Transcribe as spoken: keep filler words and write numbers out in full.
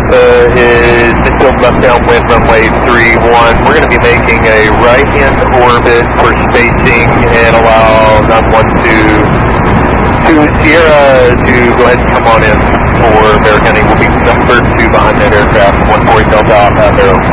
Papa is still left downwind runway three one. We're going to be making a right-hand orbit for spacing and allow nine one two to Sierra to go ahead and come on in for Bear County. We'll be number two behind that aircraft, one four Delta Alpha Arrow.